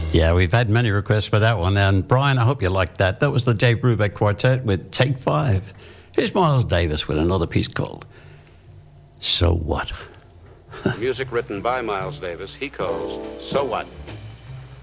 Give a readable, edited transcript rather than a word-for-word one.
Yeah, we've had many requests for that one. And Brian, I hope you liked that. That was the Dave Brubeck Quartet with Take 5. Here's Miles Davis with another piece called So What? Music written by Miles Davis. He calls So What?